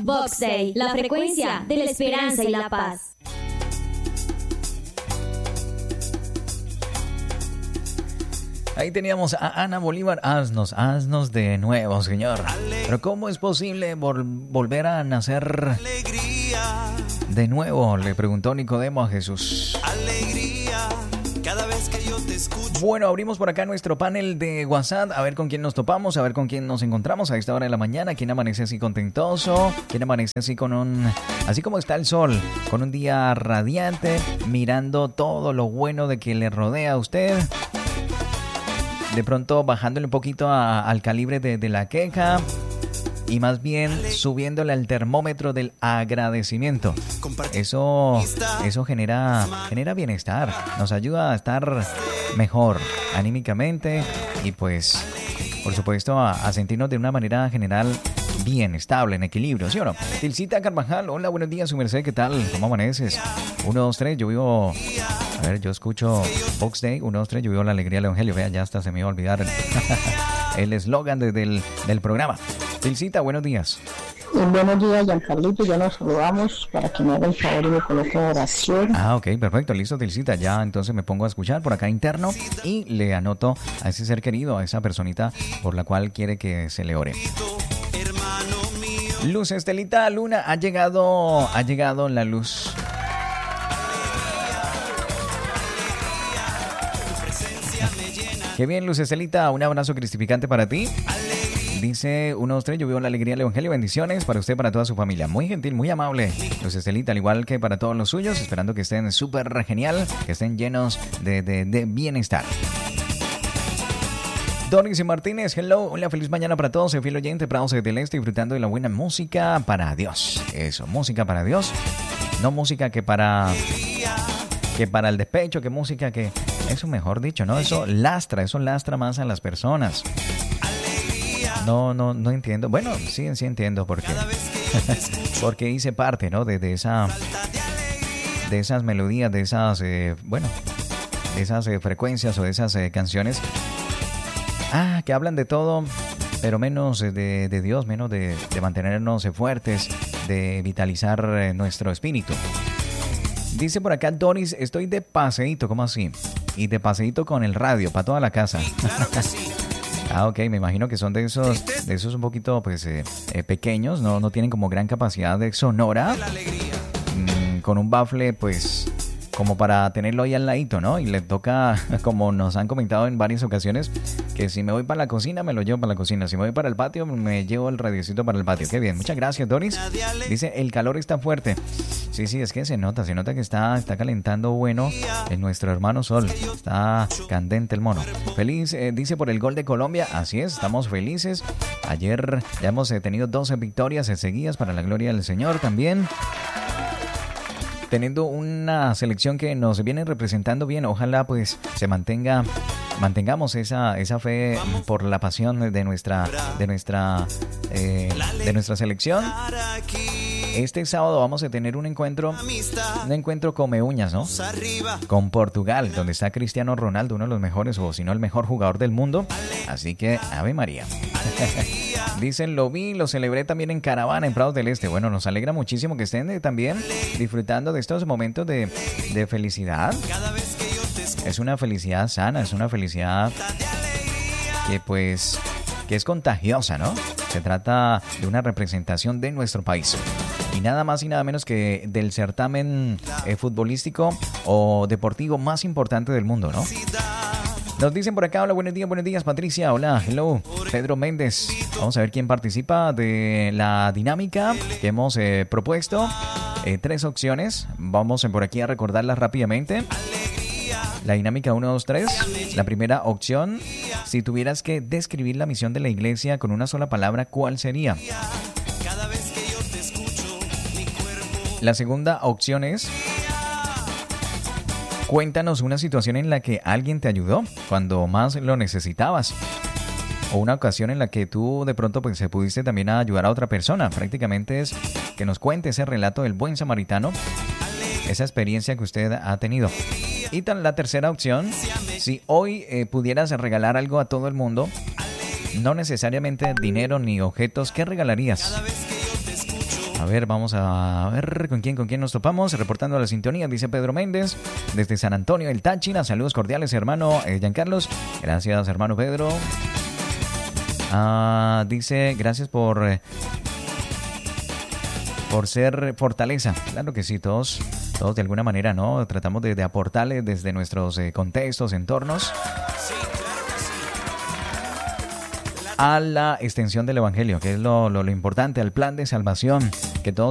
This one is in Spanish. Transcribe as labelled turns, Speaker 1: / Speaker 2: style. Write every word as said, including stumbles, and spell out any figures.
Speaker 1: Vox Day, la frecuencia de la esperanza y la paz.
Speaker 2: Ahí teníamos a Ana Bolívar. Haznos, haznos de nuevo, Señor. Pero ¿cómo es posible vol- volver a nacer de nuevo? Le preguntó Nicodemo a Jesús.
Speaker 3: Alegría, cada vez que yo te escucho.
Speaker 2: Bueno, abrimos por acá nuestro panel de WhatsApp. A ver con quién nos topamos, a ver con quién nos encontramos a esta hora de la mañana. ¿Quién amanece así contentoso? ¿Quién amanece así con un... así como está el sol, con un día radiante, mirando todo lo bueno de que le rodea a usted? De pronto bajándole un poquito a, al calibre de, de la queja y más bien subiéndole al termómetro del agradecimiento. Eso, eso genera, genera bienestar, nos ayuda a estar mejor anímicamente y pues, por supuesto, a, a sentirnos de una manera general bien, estable, en equilibrio, ¿sí o no? Tilcita Carvajal, hola, buenos días, su merced, ¿qué tal? ¿Cómo amaneces? Uno, dos, tres, yo vivo... A ver, yo escucho Vox Day, uno, dos, tres, yo vivo la alegría del evangelio. Vea, ya hasta se me iba a olvidar el eslogan de, del, del programa. Tilcita, buenos días.
Speaker 4: Buenos días, Giancarlito, ya nos saludamos para que me haga el favor y me coloque oración.
Speaker 2: Ah, ok, perfecto, listo, Tilcita. Ya entonces me pongo a escuchar por acá interno y le anoto a ese ser querido, a esa personita por la cual quiere que se le ore. Luz Estelita Luna, ha llegado, ha llegado la luz. Qué bien, Luz Estelita, un abrazo cristificante para ti. Dice uno, dos, tres, yo vivo la alegría del evangelio, bendiciones para usted, para toda su familia. Muy gentil, muy amable, Luz Estelita, al igual que para todos los suyos, esperando que estén súper genial, que estén llenos de, de, de bienestar. Doris y Martínez, hello, una feliz mañana para todos, el fiel oyente, Prados del Este, disfrutando de la buena música para Dios. Eso, música para Dios, no música que para... que para el despecho, que música que... Eso mejor dicho, ¿no? Eso lastra, eso lastra más a las personas. No, no, no entiendo. Bueno, sí, sí entiendo por qué. Porque hice parte, ¿no? De, de esa... de esas melodías, de esas... Eh, bueno, de esas eh, frecuencias o de esas eh, canciones. Ah, que hablan de todo, pero menos de, de Dios, menos de, de mantenernos fuertes, de vitalizar eh, nuestro espíritu. Dice por acá Doris, estoy de paseíto, ¿cómo así? Y de paseíto con el radio, para toda la casa. Ah, ok, me imagino que son de esos, de esos un poquito pues eh, eh, pequeños, no, no tienen como gran capacidad de sonora, mm, con un bafle pues como para tenerlo ahí al ladito, ¿no? Y le toca, como nos han comentado en varias ocasiones, que si me voy para la cocina, me lo llevo para la cocina. Si me voy para el patio, me llevo el radiocito para el patio. Qué bien, muchas gracias, Doris. Dice, el calor está fuerte. Sí, sí, es que se nota, se nota que está, está calentando bueno en nuestro hermano Sol. Está candente el mono. Feliz, eh, dice, por el gol de Colombia. Así es, estamos felices. Ayer ya hemos eh, tenido doce victorias seguidas para la gloria del Señor también. Teniendo una selección que nos viene representando bien, ojalá pues se mantenga, mantengamos esa esa fe por la pasión de nuestra de nuestra eh, de nuestra selección. Este sábado vamos a tener un encuentro, un encuentro come uñas, ¿no? Con Portugal, donde está Cristiano Ronaldo, uno de los mejores, o si no el mejor jugador del mundo. Así que, Ave María. Dicen, lo vi, lo celebré también en caravana en Prados del Este. Bueno, nos alegra muchísimo que estén eh, también disfrutando de estos momentos de, de felicidad. Es una felicidad sana, es una felicidad que pues, que es contagiosa, ¿no? Se trata de una representación de nuestro país. Y nada más y nada menos que del certamen eh, futbolístico o deportivo más importante del mundo, ¿no? Nos dicen por acá, hola, buenos días, buenos días, Patricia, hola, hello, Pedro Méndez. Vamos a ver quién participa de la dinámica que hemos eh, propuesto. Eh, tres opciones, vamos por aquí a recordarlas rápidamente. La dinámica uno, dos, tres. La primera opción, si tuvieras que describir la misión de la iglesia con una sola palabra, ¿cuál sería? La segunda opción es, cuéntanos una situación en la que alguien te ayudó cuando más lo necesitabas. O una ocasión en la que tú de pronto pues pudiste también ayudar a otra persona. Prácticamente es que nos cuente ese relato del buen samaritano, esa experiencia que usted ha tenido. Y tan la tercera opción, si hoy eh, pudieras regalar algo a todo el mundo, no necesariamente dinero ni objetos, ¿qué regalarías? A ver, vamos a ver con quién, con quién nos topamos. Reportando la sintonía, dice Pedro Méndez, desde San Antonio, el Táchira. Saludos cordiales, hermano eh, Giancarlos. Gracias, hermano Pedro. Ah, dice, gracias por, eh, por ser fortaleza. Claro que sí, todos, todos de alguna manera, ¿no? Tratamos de, de aportarle desde nuestros eh, contextos, entornos, a la extensión del Evangelio, que es lo, lo, lo importante, al plan de salvación, que todos